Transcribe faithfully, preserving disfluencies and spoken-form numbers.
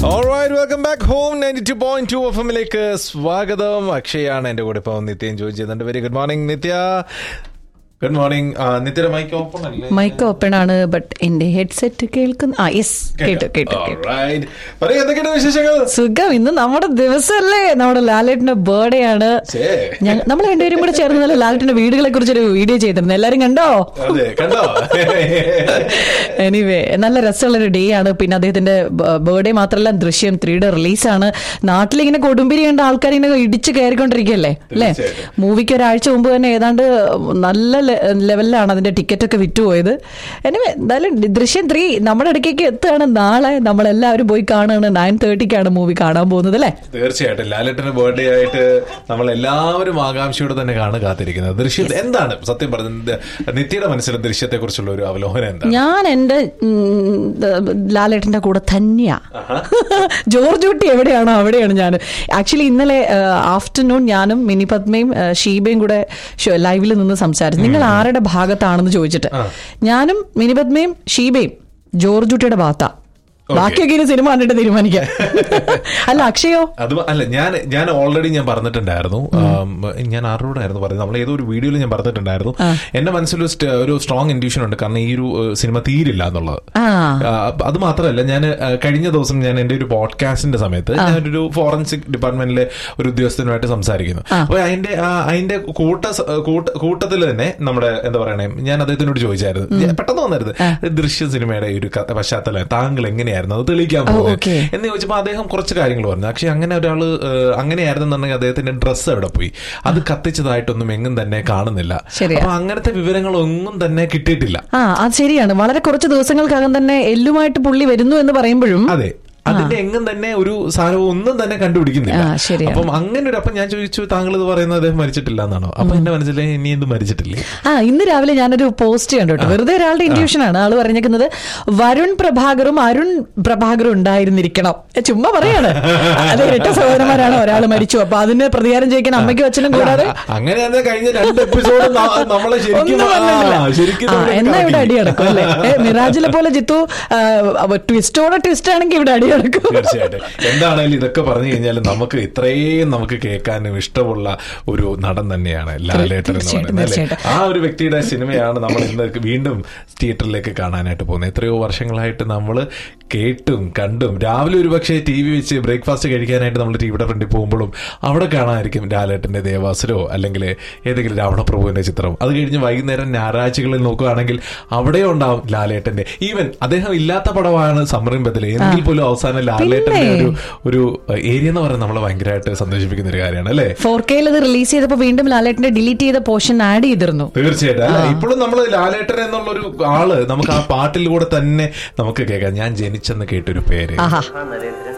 Alright, welcome back home. ninety-two point two F എമ്മിലേക്ക് സ്വാഗതം. അക്ഷയാണ് എൻ്റെ കൂടെ ഇപ്പോൾ നിത്യം ജോയിൻ ചെയ്യുന്നുണ്ട്. വെരി ഗുഡ് മോർണിംഗ് നിത്യ. Good morning. നിത്യയുടെ മൈക്ക് ഓപ്പൺ അല്ലേ? മൈക്ക് ഓപ്പൺ ആണ്, ബട്ട് എന്റെ ഹെഡ്സെറ്റ് കേൾക്കുന്നു. ആ യെസ്, കേട്ടു കേട്ടു എന്തൊക്കെയാണ് വിശേഷങ്ങൾ? സുഖം. ഇന്ന് നമ്മുടെ ദിവസമല്ലേ, നമ്മുടെ ലാലേട്ടന്റെ ബർത്ത്ഡേ ആണ്. നമ്മൾ രണ്ടുപേരും കൂടെ ചേർന്ന് ലാലേട്ടന്റെ വീടുകളെ കുറിച്ചൊരു വീഡിയോ ചെയ്തിരുന്നു. എല്ലാരും കണ്ടോ? എനിവേ നല്ല രസമുള്ളൊരു ഡേ ആണ്. പിന്നെ അദ്ദേഹത്തിന്റെ ബർത്ത്ഡേ മാത്രമല്ല, ദൃശ്യം ത്രീയുടെ റിലീസാണ്. നാട്ടിലിങ്ങനെ കൊടുമ്പിരി കണ്ട ആൾക്കാർ ഇങ്ങനെ ഇടിച്ച് കയറിക്കൊണ്ടിരിക്കുകയല്ലേ അല്ലേ? മൂവിക്ക് ഒരാഴ്ച മുമ്പ് തന്നെ ഏതാണ്ട് നല്ല ലെവലിലാണ് അതിന്റെ ടിക്കറ്റ് ഒക്കെ വിറ്റുപോയത്. എനിവേ എന്തായാലും ദൃശ്യം ത്രീ നമ്മുടെ ഇടയ്ക്കേക്ക് എത്തുകയാണ്. നാളെ നമ്മളെല്ലാവരും പോയി കാണുകയാണ്. നയൻ തേർട്ടിക്കാണ് മൂവി കാണാൻ പോകുന്നത് അല്ലേ? തീർച്ചയായിട്ടും ലാലേട്ടന്റെ ബർത്ത്ഡേ ആയിട്ട് നമ്മൾ എല്ലാവരും ആകാംക്ഷയോടെ തന്നെ കാണാൻ കാത്തിരിക്കുന്നത്. ദൃശ്യം എന്താണ് സത്യം പറഞ്ഞത്? നിത്യയുടെ മനസ്സിൽ ദൃശ്യത്തെ കുറിച്ചുള്ള ഒരു അവലോകനം എന്താണ്? ഞാൻ എന്റെ ലാലേട്ടന്റെ കൂടെ തന്നെയാ. ജോർജ് കുട്ടി എവിടെയാണോ അവിടെയാണ് ഞാൻ. ആക്ച്വലി ഇന്നലെ ആഫ്റ്റർനൂൺ ഞാനും മിനി പത്മയും ഷീബയും കൂടെ ലൈവിൽ നിന്ന് സംസാരിച്ചു. നിങ്ങൾ ആരുടെ ഭാഗത്താണെന്ന് ചോദിച്ചിട്ട് ഞാനും മിനിപത്മയും ഷീബയും ജോർജ് കുട്ടിയുടെ ഭാഗത്താ. ബാക്കിയൊക്കെ ഇനി സിനിമ കണ്ടിട്ട് തീരുമാനിക്കാം. അല്ല അക്ഷയോ? അത് അല്ല, ഞാൻ ഞാൻ ഓൾറെഡി ഞാൻ പറഞ്ഞിട്ടുണ്ടായിരുന്നു. ഞാൻ ആരോടായിരുന്നു പറയുന്നത്? നമ്മൾ ഏതോ ഒരു വീഡിയോയിൽ ഞാൻ പറഞ്ഞിട്ടുണ്ടായിരുന്നു. എന്റെ മനസ്സിൽ ഒരു സ്ട്രോങ് ഇൻഡ്യൂഷൻ ഉണ്ട്, കാരണം ഈ ഒരു സിനിമ തീരില്ല എന്നുള്ളത്. അത് മാത്രമല്ല, ഞാൻ കഴിഞ്ഞ ദിവസം ഞാൻ എന്റെ ഒരു പോഡ്കാസ്റ്റിന്റെ സമയത്ത് ഞാനൊരു ഫോറൻസിക് ഡിപ്പാർട്ട്മെന്റിലെ ഒരു ഉദ്യോഗസ്ഥനുമായിട്ട് സംസാരിക്കുന്നു. അപ്പൊ അതിന്റെ അതിന്റെ കൂട്ട കൂട്ടത്തിൽ തന്നെ നമ്മുടെ എന്താ പറയണേ, ഞാൻ അദ്ദേഹത്തിനോട് ചോദിച്ചായിരുന്നു, പെട്ടെന്ന് വന്നായിരുന്നു, ദൃശ്യ സിനിമയുടെ ഒരു പശ്ചാത്തലം താങ്കൾ എങ്ങനെയായിരുന്നു അത് തെളിയിക്കാൻ പോകുന്നത് എന്ന് ചോദിച്ചപ്പോൾ അദ്ദേഹം കുറച്ച് കാര്യങ്ങൾ പറഞ്ഞു. പക്ഷെ അങ്ങനെ ഒരാള് അങ്ങനെയായിരുന്നെന്നുണ്ടെങ്കിൽ അദ്ദേഹത്തിന്റെ ഡ്രസ്സ് എവിടെ പോയി, അത് കത്തിച്ചതായിട്ടൊന്നും എങ്ങും തന്നെ കാണുന്നില്ല. അപ്പൊ അങ്ങനത്തെ വിവരങ്ങളൊന്നും തന്നെ കിട്ടിയിട്ടില്ല. ആ അത് ശരിയാണ്. വളരെ കുറച്ച് ദിവസങ്ങൾക്കകം തന്നെ എല്ലുമായിട്ട് പുള്ളി വരുന്നു എന്ന് പറയുമ്പോഴും അതെ, അതിന്റെ എങ്ങും തന്നെ ഒരു സാധനവും ഒന്നും തന്നെ കണ്ടുപിടിക്കുന്നില്ല. അപ്പം അങ്ങനെ ഒരു അപ്പം ഞാൻ ചോദിച്ചു, താങ്കൾ ഇത് പറയുന്നത് അദ്ദേഹം മരിച്ചിട്ടില്ല എന്നാണോ? അപ്പൊ എന്റെ മനസ്സിലെ ഇനി എന്ത് മരിച്ചിട്ടില്ലേ? ആ ഇന്ന് രാവിലെ ഞാനൊരു പോസ്റ്റ് കണ്ടു കേട്ടോ. വെറുതെ ഒരാളുടെ ഇൻഡ്യൂഷൻ ആണ്. ആള് പറഞ്ഞേക്കുന്നത് വരുൺ പ്രഭാകറും അരുൺ പ്രഭാകറും ഉണ്ടായിരുന്നിരിക്കണം. ചുമ്മാ പറയാണ്. അത് ഇരട്ട സഹോദരന്മാരാണ്, ഒരാൾ മരിച്ചു. അപ്പൊ അതിന് പ്രതികാരം ചെയ്യിക്കാൻ അമ്മയ്ക്കും അച്ഛനും കൂടാതെ അങ്ങനെ കഴിഞ്ഞ രണ്ട് എപ്പിസോഡ് നമ്മളെ എന്നാ ഇവിടെ അടി നടക്കും അല്ലേ? മിറാജിലെ പോലെ ജിത്തു ട്വിസ്റ്റോടെ ട്വിസ്റ്റ് ആണെങ്കിൽ ഇവിടെ അടി. തീർച്ചയായിട്ടും. എന്താണേലും ഇതൊക്കെ പറഞ്ഞു കഴിഞ്ഞാൽ നമുക്ക് ഇത്രയും നമുക്ക് കേൾക്കാനും ഇഷ്ടമുള്ള ഒരു നടൻ തന്നെയാണ് ലാലേട്ടൻ എന്ന് പറയുന്നത്. ആ ഒരു വ്യക്തിയുടെ സിനിമയാണ് നമ്മൾ ഇന്ന് വീണ്ടും തിയേറ്ററിലേക്ക് കാണാനായിട്ട് പോകുന്നത്. എത്രയോ വർഷങ്ങളായിട്ട് നമ്മൾ കേട്ടും കണ്ടും രാവിലെ ഒരു പക്ഷേ ടി വി വെച്ച് ബ്രേക്ക്ഫാസ്റ്റ് കഴിക്കാനായിട്ട് നമ്മൾ ടിവിയുടെ ഫ്രണ്ടിൽ പോകുമ്പോഴും അവിടെ കാണാമായിരിക്കും ലാലേട്ടന്റെ ദേവാസുരോ അല്ലെങ്കിൽ ഏതെങ്കിലും രാവണപ്രഭുവിന്റെ ചിത്രം. അത് കഴിഞ്ഞ് വൈകുന്നേരം ഞായറാഴ്ചകളിൽ നോക്കുകയാണെങ്കിൽ അവിടെ ഉണ്ടാവും ലാലേട്ടന്റെ. ഈവൻ അദ്ദേഹം ഇല്ലാത്ത പടമാണ് സംരംഭത്തില്, എങ്കിൽ പോലും അവസാനം ലാലേട്ടന്റെ ഒരു ഒരു ഏരിയ എന്ന് പറയുന്നത് നമ്മളെ ഭയങ്കരമായിട്ട് സന്തോഷിപ്പിക്കുന്ന ഒരു കാര്യമാണ് അല്ലേ? ഫോർ കെയിൽ അത് റിലീസ് ചെയ്തപ്പോ വീണ്ടും ലാലേട്ടന്റെ ഡിലീറ്റ് ചെയ്ത പോർഷൻ ആഡ് ചെയ്തിരുന്നു. തീർച്ചയായിട്ടും. ഇപ്പോഴും നമ്മൾ ലാലേട്ടൻ എന്നുള്ളൊരു ആള് നമുക്ക് ആ പാട്ടിലൂടെ തന്നെ നമുക്ക് കേൾക്കാം. ഞാൻ ജനിച്ചെന്ന് കേട്ടൊരു പേര്